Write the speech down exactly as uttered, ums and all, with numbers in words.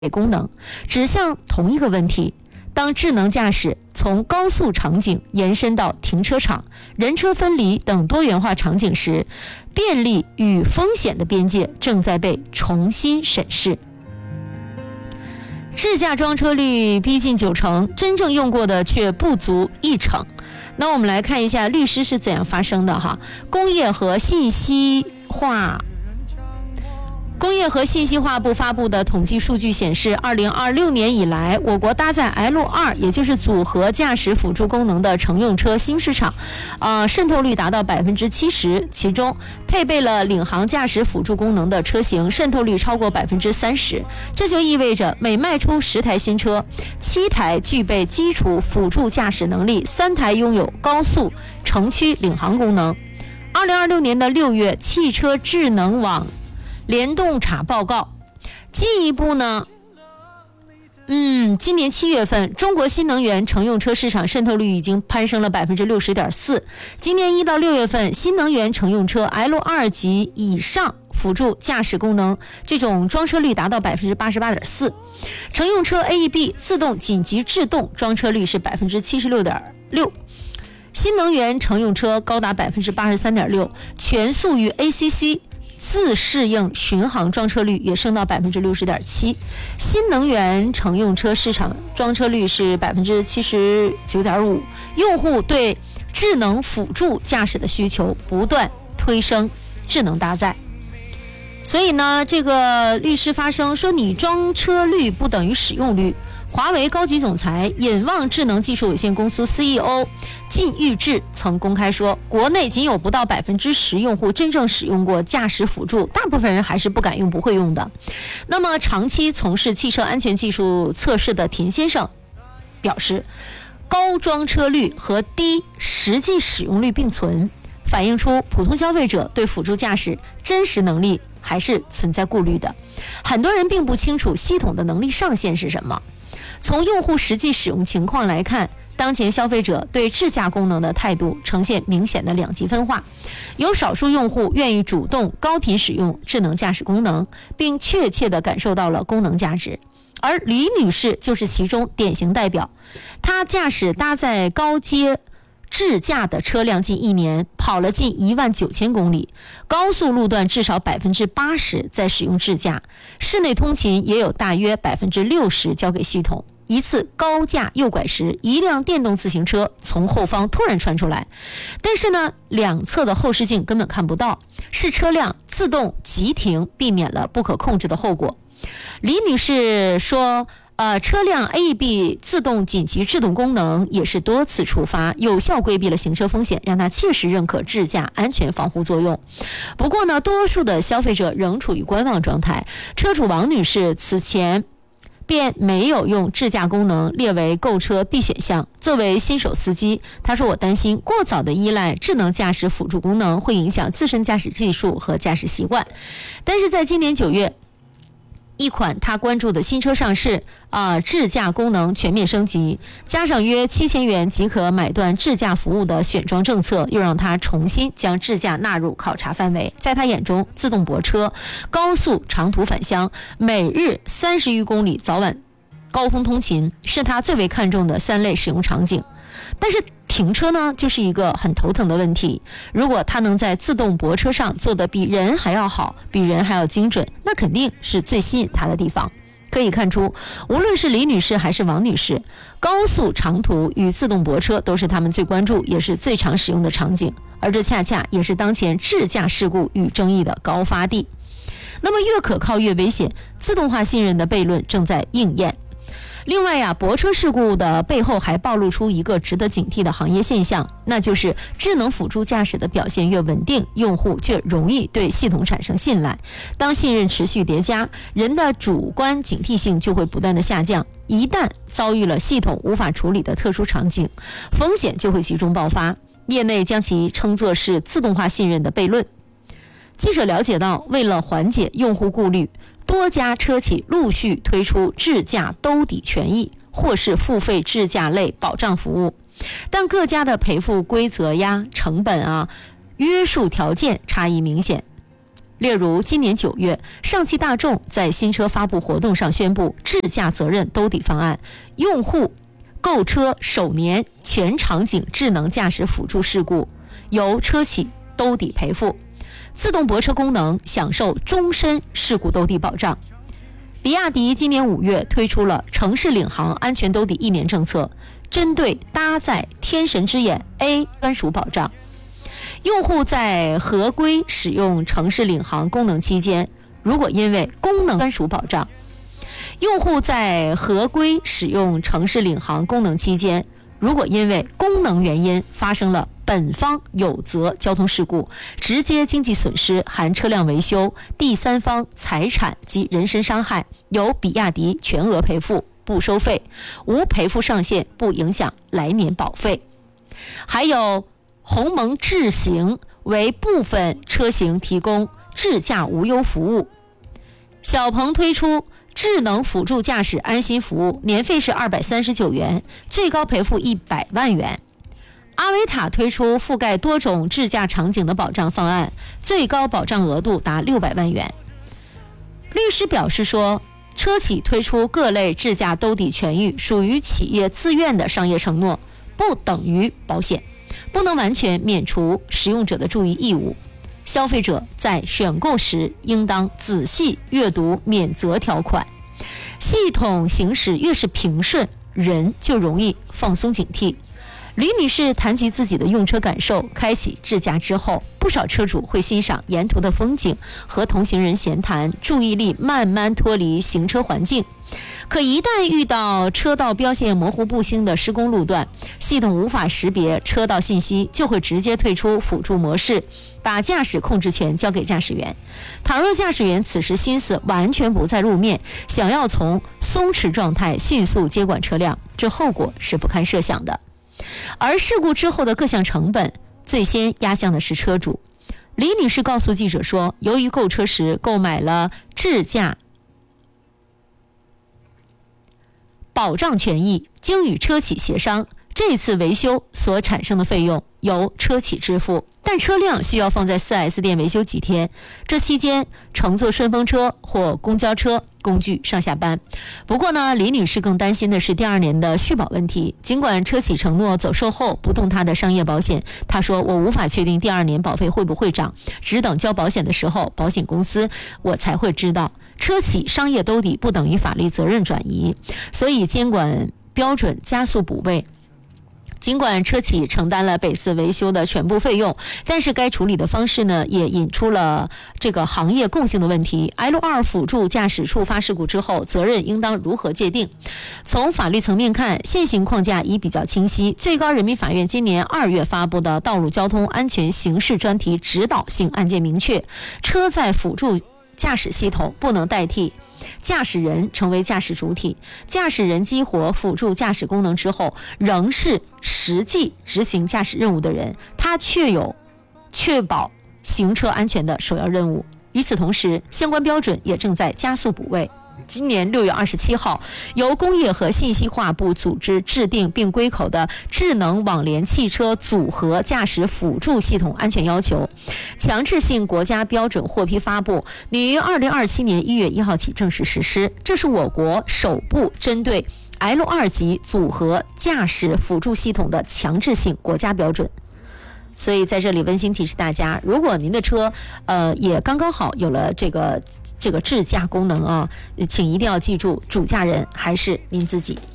功能，指向同一个问题：当智能驾驶从高速场景延伸到停车场、人车分离等多元化场景时，便利与风险的边界正在被重新审视。智驾装车率逼近九成，真正用过的却不足一成。那我们来看一下律师是怎样发声的哈。工业和信息化工业和信息化部发布的统计数据显示，二零二六年以来，我国搭载 L 二，也就是组合驾驶辅助功能的乘用车新市场，呃，渗透率达到百分之七十，其中配备了领航驾驶辅助功能的车型渗透率超过百分之三十。这就意味着每卖出十台新车，七台具备基础辅助驾驶能力，三台拥有高速城区领航功能。二零二六年的六月，汽车智能网联动查报告进一步呢，嗯，今年七月份，中国新能源乘用车市场渗透率已经攀升了百分之六十点四。今年一到六月份，新能源乘用车 L 二 级以上辅助驾驶功能这种装车率达到百分之八十八点四，乘用车 A E B 自动紧急制动装车率是百分之七十六点六。新能源乘用车高达百分之八十三点六，全速域 A C C。自适应巡航装车率也升到百分之六十点七，新能源乘用车市场装车率是百分之七十九点五，用户对智能辅助驾驶的需求不断推升智能搭载。所以呢，这个律师发声说，你装车率不等于使用率。华为高级总裁引望智能技术有限公司 C E O 靳玉志曾公开说，国内仅有不到百分之十用户真正使用过驾驶辅助，大部分人还是不敢用、不会用的。那么，长期从事汽车安全技术测试的田先生表示，高装车率和低实际使用率并存，反映出普通消费者对辅助驾驶真实能力还是存在顾虑的。很多人并不清楚系统的能力上限是什么。从用户实际使用情况来看，当前消费者对智驾功能的态度呈现明显的两极分化，有少数用户愿意主动高频使用智能驾驶功能，并确切地感受到了功能价值。而李女士就是其中典型代表，她驾驶搭载高阶智驾的车辆近一年，跑了近一万九千公里，高速路段至少百分之八十在使用智驾，室内通勤也有大约百分之六十交给系统。一次高架右拐时，一辆电动自行车从后方突然窜出来，但是呢，两侧的后视镜根本看不到，是车辆自动急停，避免了不可控制的后果。李女士说，呃，车辆 A E B 自动紧急制动功能也是多次触发，有效规避了行车风险，让她切实认可智驾安全防护作用。不过呢，多数的消费者仍处于观望状态。车主王女士此前便没有用智驾功能列为购车必选项。作为新手司机，她说，我担心过早的依赖智能驾驶辅助功能会影响自身驾驶技术和驾驶习惯。但是在今年九月，一款他关注的新车上市，啊、呃，智驾功能全面升级，加上约七千元即可买断智驾服务的选装政策，又让他重新将智驾纳入考察范围。在他眼中，自动泊车、高速长途返乡、每日三十余公里早晚高峰通勤，是他最为看重的三类使用场景。但是停车呢，就是一个很头疼的问题。如果他能在自动泊车上做得比人还要好，比人还要精准，那肯定是最吸引他的地方。可以看出，无论是李女士还是王女士，高速长途与自动泊车都是他们最关注也是最常使用的场景，而这恰恰也是当前智驾事故与争议的高发地。那么越可靠越危险，自动化信任的悖论正在应验。另外呀，泊车事故的背后还暴露出一个值得警惕的行业现象，那就是智能辅助驾驶的表现越稳定，用户却容易对系统产生信赖。当信任持续叠加，人的主观警惕性就会不断的下降。一旦遭遇了系统无法处理的特殊场景，风险就会集中爆发。业内将其称作是自动化信任的悖论。记者了解到，为了缓解用户顾虑，多家车企陆续推出智驾兜底权益或是付费智驾类保障服务，但各家的赔付规则呀、成本啊、约束条件差异明显。 例如，今年九月，上汽大众在新车发布活动上宣布智驾责任兜底方案，用户购车首年全场景智能驾驶辅助事故由车企兜底赔付，自动泊车功能享受终身事故兜底保障。比亚迪今年五月推出了城市领航安全兜底一年政策，针对搭载天神之眼 A 专属保障。用户在合规使用城市领航功能期间，如果因为功能专属保障，用户在合规使用城市领航功能期间，如果因为功能原因发生了本方有责交通事故，直接经济损失含车辆维修、第三方财产及人身伤害，由比亚迪全额赔付，不收费，无赔付上限，不影响来年保费。还有鸿蒙智行为部分车型提供智驾无忧服务，小鹏推出智能辅助驾驶安心服务，年费是二百三十九元，最高赔付一百万元。阿维塔推出覆盖多种智驾场景的保障方案，最高保障额度达六百万元。律师表示说，车企推出各类智驾兜底权益属于企业自愿的商业承诺，不等于保险，不能完全免除使用者的注意义务。消费者在选购时应当仔细阅读免责条款。系统行驶越是平顺，人就容易放松警惕。李女士谈及自己的用车感受，开启智驾之后，不少车主会欣赏沿途的风景，和同行人闲谈，注意力慢慢脱离行车环境。可一旦遇到车道标线模糊不清的施工路段，系统无法识别车道信息，就会直接退出辅助模式，把驾驶控制权交给驾驶员。倘若驾驶员此时心思完全不在路面，想要从松弛状态迅速接管车辆，这后果是不堪设想的。而事故之后的各项成本，最先压向的是车主。李女士告诉记者说，由于购车时购买了智驾保障权益，经与车企协商，这次维修所产生的费用由车企支付，但车辆需要放在 四 S 店维修几天，这期间乘坐顺风车或公交车工具上下班。不过呢，李女士更担心的是第二年的续保问题。尽管车企承诺走售后不动她的商业保险，她说，我无法确定第二年保费会不会涨，只等交保险的时候，保险公司我才会知道。车企商业兜底不等于法律责任转移，所以监管标准加速补位。尽管车企承担了本次维修的全部费用，但是该处理的方式呢，也引出了这个行业共性的问题。L 二 辅助驾驶触发事故之后，责任应当如何界定？从法律层面看，现行框架已比较清晰。最高人民法院今年二月发布的《道路交通安全刑事专题指导性案件》明确，车载辅助驾驶系统不能代替驾驶人成为驾驶主体，驾驶人激活辅助驾驶功能之后，仍是实际执行驾驶任务的人，他确有确保行车安全的首要任务。与此同时，相关标准也正在加速补位。今年六月二十七号，由工业和信息化部组织制定并规口的智能网联汽车组合驾驶辅助系统安全要求强制性国家标准获批发布，拟于二零二七年一月一号起正式实施。这是我国首部针对 L 二 级组合驾驶辅助系统的强制性国家标准。所以在这里温馨提示大家，如果您的车呃也刚刚好有了这个这个智驾功能啊，请一定要记住，主驾人还是您自己。